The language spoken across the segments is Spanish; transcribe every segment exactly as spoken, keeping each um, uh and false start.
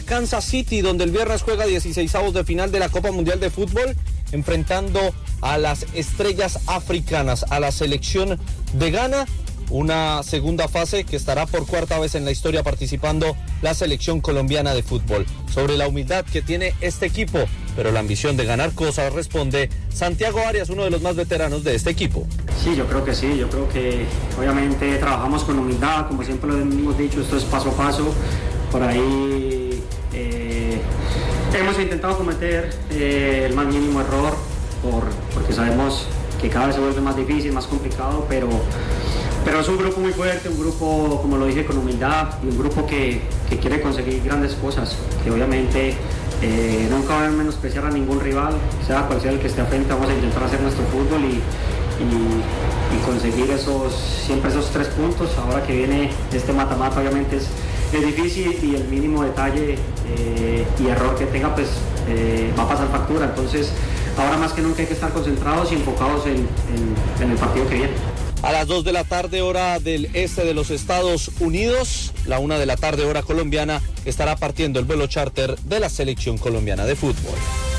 Kansas City, donde el viernes juega dieciseisavos de final de la Copa Mundial de Fútbol, enfrentando a las estrellas africanas, a la selección de Ghana. Una segunda fase que estará por cuarta vez en la historia participando la selección colombiana de fútbol. Sobre la humildad que tiene este equipo, pero la ambición de ganar cosas, responde Santiago Arias, uno de los más veteranos de este equipo. Sí, yo creo que sí, yo creo que obviamente trabajamos con humildad, como siempre lo hemos dicho, esto es paso a paso. Por ahí eh, hemos intentado cometer eh, el más mínimo error, por, porque sabemos que cada vez se vuelve más difícil, más complicado, pero... Pero es un grupo muy fuerte, un grupo, como lo dije, con humildad y un grupo que, que quiere conseguir grandes cosas, que obviamente eh, nunca va a menospreciar a ningún rival, sea cual sea el que esté frente, vamos a intentar hacer nuestro fútbol y, y, y conseguir esos, siempre esos tres puntos. Ahora que viene este mata-mata obviamente es, es difícil y el mínimo detalle eh, y error que tenga pues eh, va a pasar factura, entonces ahora más que nunca hay que estar concentrados y enfocados en, en, en el partido que viene. A las dos de la tarde, hora del este de los Estados Unidos, la una de la tarde, hora colombiana, estará partiendo el vuelo charter de la selección colombiana de fútbol.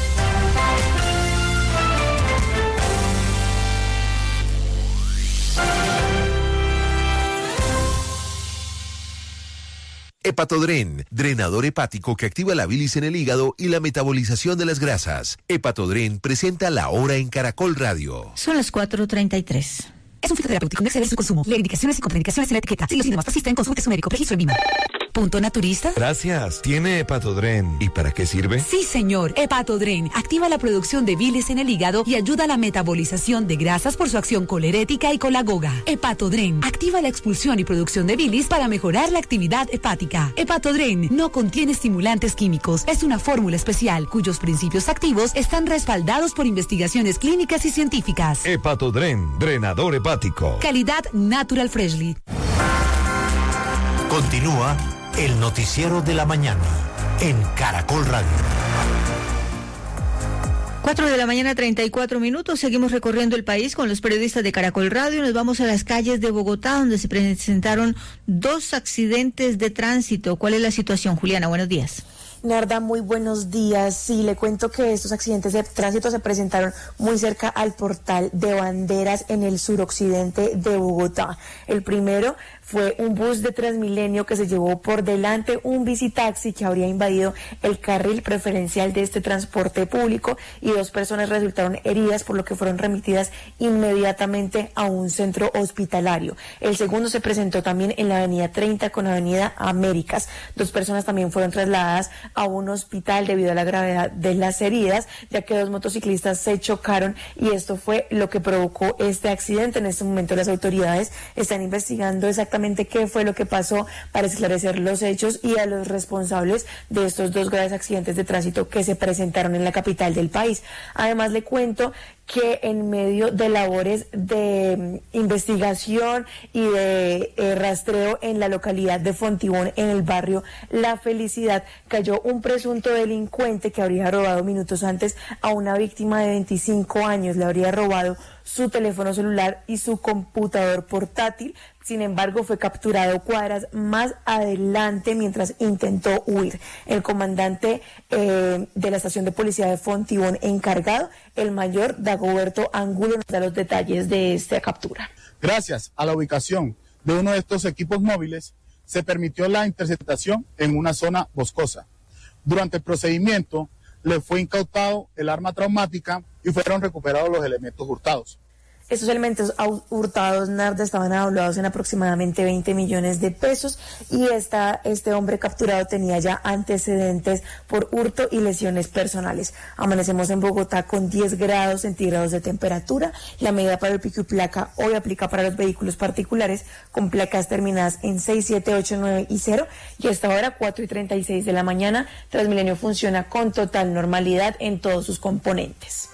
Hepatodren, drenador hepático que activa la bilis en el hígado y la metabolización de las grasas. Hepatodren presenta La Hora en Caracol Radio. Son las cuatro treinta y tres. Es un fitoterapéutico, no exceder su consumo. Lee indicaciones y contraindicaciones en la etiqueta. Si los síntomas persisten, consulte a su médico. Registro en Vima. ¿Punto naturista? Gracias. ¿Tiene Hepatodren? ¿Y para qué sirve? Sí, señor. Hepatodren activa la producción de bilis en el hígado y ayuda a la metabolización de grasas por su acción colerética y colagoga. Hepatodren activa la expulsión y producción de bilis para mejorar la actividad hepática. Hepatodren no contiene estimulantes químicos. Es una fórmula especial cuyos principios activos están respaldados por investigaciones clínicas y científicas. Hepatodren, drenador hepático. Calidad Natural Freshly. Continúa el noticiero de la mañana en Caracol Radio. Cuatro de la mañana, treinta y cuatro minutos. Seguimos recorriendo el país con los periodistas de Caracol Radio. Nos vamos a las calles de Bogotá, donde se presentaron dos accidentes de tránsito. ¿Cuál es la situación, Juliana? Buenos días. Narda, muy buenos días. Sí, le cuento que estos accidentes de tránsito se presentaron muy cerca al portal de Banderas en el suroccidente de Bogotá. El primero fue un bus de Transmilenio que se llevó por delante un bicitaxi que habría invadido el carril preferencial de este transporte público y dos personas resultaron heridas, por lo que fueron remitidas inmediatamente a un centro hospitalario. El segundo se presentó también en la avenida treinta con avenida Américas. Dos personas también fueron trasladadas a un hospital debido a la gravedad de las heridas, ya que dos motociclistas se chocaron y esto fue lo que provocó este accidente. En este momento las autoridades están investigando exactamente qué fue lo que pasó para esclarecer los hechos y a los responsables de estos dos graves accidentes de tránsito que se presentaron en la capital del país. Además, le cuento que en medio de labores de investigación y de eh, rastreo en la localidad de Fontibón, en el barrio La Felicidad, cayó un presunto delincuente que habría robado minutos antes a una víctima de veinticinco años. Le habría robado su teléfono celular y su computador portátil. Sin embargo, fue capturado cuadras más adelante mientras intentó huir. El comandante eh, de la estación de policía de Fontibón encargado, el mayor Dagoberto Angulo, nos da los detalles de esta captura. Gracias a la ubicación de uno de estos equipos móviles, se permitió la interceptación en una zona boscosa. Durante el procedimiento, le fue incautado el arma traumática y fueron recuperados los elementos hurtados. Estos elementos hurtados, Narda, estaban evaluados en aproximadamente veinte millones de pesos y esta, este hombre capturado tenía ya antecedentes por hurto y lesiones personales. Amanecemos en Bogotá con diez grados centígrados de temperatura. La medida para el pico y placa hoy aplica para los vehículos particulares con placas terminadas en seis, siete, ocho, nueve y cero. Y hasta ahora, cuatro y treinta y seis de la mañana, Transmilenio funciona con total normalidad en todos sus componentes.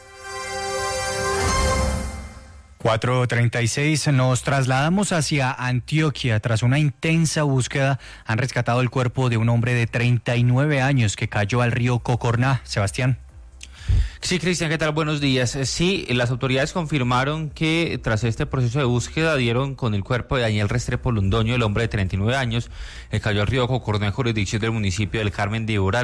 cuatro treinta y seis, nos trasladamos hacia Antioquia. Tras una intensa búsqueda, han rescatado el cuerpo de un hombre de treinta y nueve años que cayó al río Cocorná. Sebastián. Sí, Cristian, ¿qué tal? Buenos días. Sí, las autoridades confirmaron que tras este proceso de búsqueda dieron con el cuerpo de Daniel Restrepo Londoño, el hombre de treinta y nueve años, que cayó al río Cocorná en jurisdicción del municipio del Carmen de Ural.